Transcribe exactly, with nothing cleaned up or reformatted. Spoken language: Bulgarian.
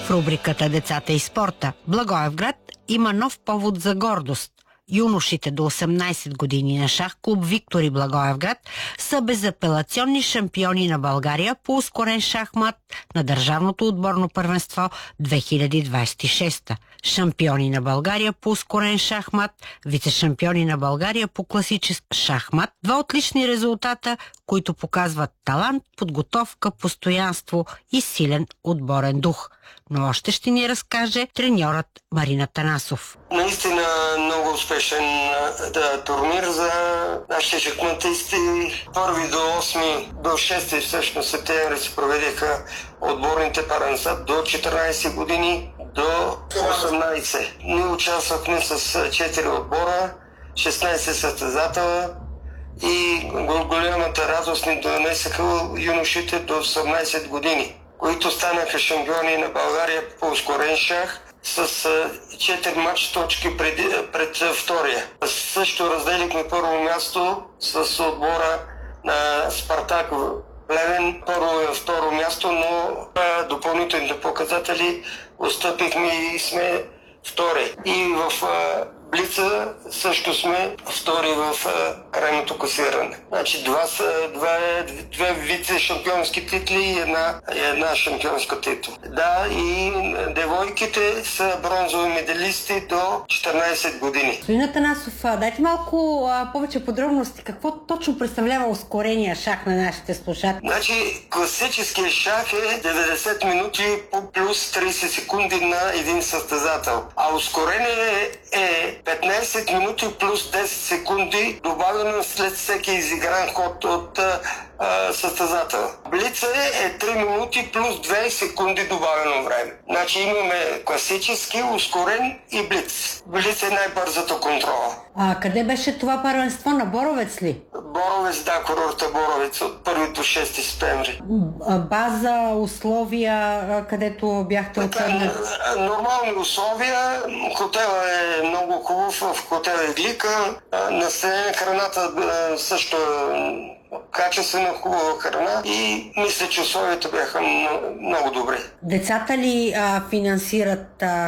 В рубриката «Децата и спорта» Благоевград има нов повод за гордост. Юношите до осемнайсет години на шах клуб Виктори Благоевград са безапелационни шампиони на България по ускорен шахмат на Държавното отборно първенство две хиляди двайсет и шеста. Шампиони на България по ускорен шахмат, вице-шампиони на България по класически шахмат. Два отлични резултата, които показват талант, подготовка, постоянство и силен отборен дух. Но още ще ни разкаже треньорът Марин Атанасов. Наистина много успешен да, турнир за нашите шахматисти. Първи до осми, до шести всъщност септември се проведеха отборните първенства до четиринайсет години до осемнайсет. Ние участвахме с четири отбора, шестнайсет състезатела и голямата радост ни донесаха юношите до осемнайсет години, които станаха шампиони на България по ускорен шах с четири матч точки пред, пред втория. Също разделихме първо място с отбора на Спартак Плевен, първо и второ място, но допълнителните показатели отстъпихме и сме втори. И в Блица също сме втори в крайното класиране. Значи два, два, две вице-шампионски титли и една, една шампионска титла. Да, и девойките са бронзови медалисти до четиринайсет години. Господин Атанасов, дайте малко а, повече подробности. Какво точно представлява ускорения шах на нашите слушатели? Значи класическия шах е деветдесет минути по плюс трийсет секунди на един състезател. А ускорение е петнайсет минути плюс десет секунди, добавено след всеки изигран ход от а, състезател. Блица е три минути плюс две секунди добавено време. Значи имаме класически, ускорен и блиц. Блиц е най-бързата контрола. А къде беше това първенство? На Боровец ли? Боровец, да, курорта Боровец от първи до шести септември. База, условия, където бяхте отседнали? Нормални условия. Хотелът е много хубав, в хотела Иглика. Население, храната също качествена, хубава храна и мисля, че условията бяха много, много добри. Децата ли а, финансират а,